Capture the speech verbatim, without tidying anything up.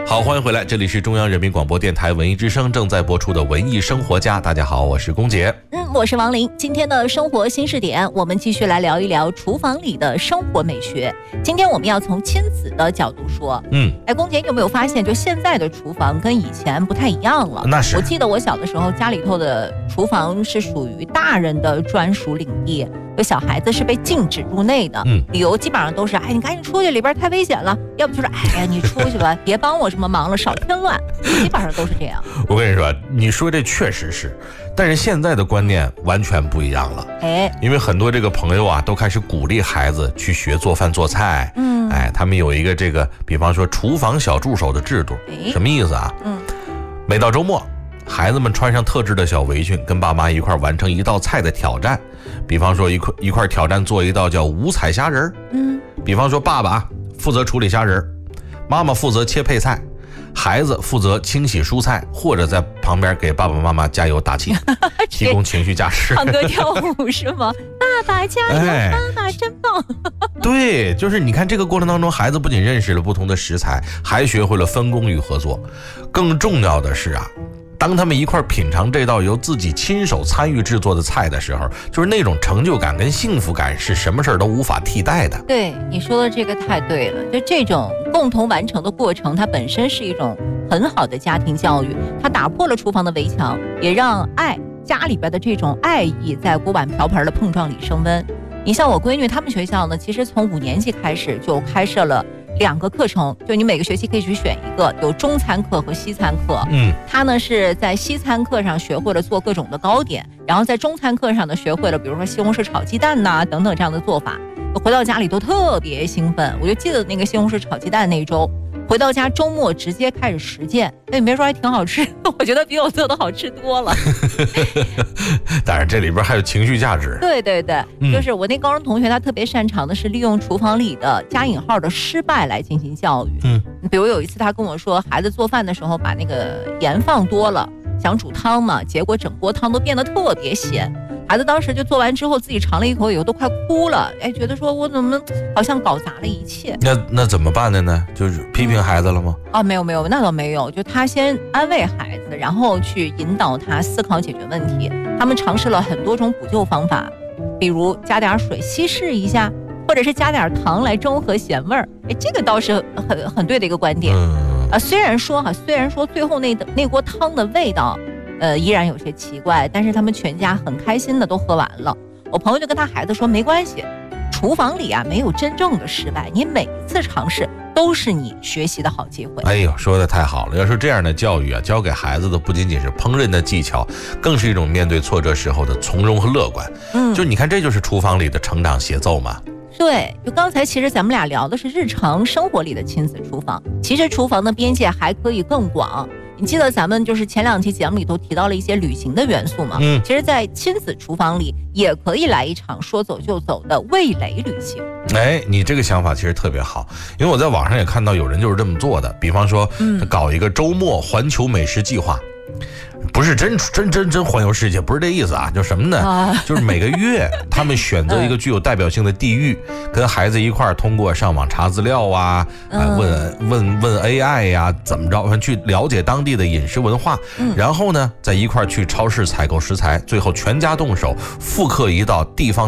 好，欢迎回来，这里是中央人民广播电台文艺之声正在播出的文艺生活家。大家好，我是龚杰。 嗯，我是王琳。今天的生活新视点，我们继续来聊一聊厨房里的生活美学。今天我们要从亲子的角度说。嗯，哎，龚杰，你有没有发现，就现在的厨房跟以前不太一样了？ 那是。 我记得我小的时候，家里头的厨房是属于大人的专属领地，有小孩子是被禁止入内的。嗯，理由基本上都是，哎，你赶紧出去，里边太危险了；要不就是，哎呀，你出去吧，别帮我什么忙了，少添乱。基本上都是这样。 我跟你说，你说这确实是，但是现在的观念完全不一样了。哎，因为很多这个朋友啊，都开始鼓励孩子去学做饭做菜。嗯，哎，他们有一个这个，比方说厨房小助手的制度，什么意思啊？嗯，每到周末，孩子们穿上特制的小围裙，跟爸妈一块完成一道菜的挑战。比方说一块一块挑战做一道叫五彩虾仁。嗯，比方说爸爸负责处理虾仁，妈妈负责切配菜。孩子负责清洗蔬菜，或者在旁边给爸爸妈妈加油打气，提供情绪价值。 唱歌跳舞是吗？爸爸加油，哎、爸爸真棒。 对，就是你看这个过程当中，孩子不仅认识了不同的食材，还学会了分工与合作。更重要的是啊，当他们一块品尝这道由自己亲手参与制作的菜的时候，就是那种成就感跟幸福感是什么事儿都无法替代的。 对，你说的这个太对了，就这种共同完成的过程，它本身是一种很好的家庭教育，它打破了厨房的围墙，也让爱家里边的这种爱意在锅碗瓢盆的碰撞里升温。你像我闺女他们学校呢，其实从五年级开始就开设了两个课程，就你每个学期可以去选一个，有中餐课和西餐课。嗯，他呢是在西餐课上学会了做各种的糕点，然后在中餐课上呢学会了比如说西红柿炒鸡蛋呐、啊、等等这样的做法。回到家里都特别兴奋，我就记得那个西红柿炒鸡蛋那一周，回到家周末直接开始实践。哎，你别说还挺好吃，我觉得比我做的好吃多了。 当然这里边还有情绪价值。 对对对、嗯、就是我那高中同学他特别擅长的是利用厨房里的加引号的失败来进行教育。嗯，比如有一次他跟我说，孩子做饭的时候把那个盐放多了，想煮汤嘛，结果整锅汤都变得特别咸。孩子当时就做完之后自己尝了一口以后都快哭了，哎，觉得说我怎么好像搞砸了一切。 那那怎么办的呢？就是批评孩子了吗？ 啊，没有没有，那倒没有，就他先安慰孩子，然后去引导他思考解决问题。他们尝试了很多种补救方法，比如加点水稀释一下，或者是加点糖来中和咸味儿。哎，这个倒是很很对的一个观点。嗯、啊，虽然说哈，虽然说最后那那锅汤的味道。呃，依然有些奇怪，但是他们全家很开心的都喝完了。我朋友就跟他孩子说，没关系，厨房里啊没有真正的失败，你每一次尝试都是你学习的好机会。 哎呦，说的太好了！要说这样的教育啊，教给孩子的不仅仅是烹饪的技巧，更是一种面对挫折时候的从容和乐观。嗯，就你看，这就是厨房里的成长协奏嘛。 对，就刚才其实咱们俩聊的是日常生活里的亲子厨房，其实厨房的边界还可以更广。你记得咱们就是前两期节目里头提到了一些旅行的元素吗？嗯，其实在亲子厨房里也可以来一场说走就走的味蕾旅行。 哎，你这个想法其实特别好，因为我在网上也看到有人就是这么做的，比方说搞一个周末环球美食计划。不是真真真真环游世界，不是这意思啊，就什么呢、啊、就是每个月他们选择一个具有代表性的地域、嗯、跟孩子一块通过上网查资料啊、嗯、问问问 A I 呀、啊、怎么着去了解当地的饮食文化、嗯、然后呢再一块去超市采购食材，最后全家动手复刻一道地方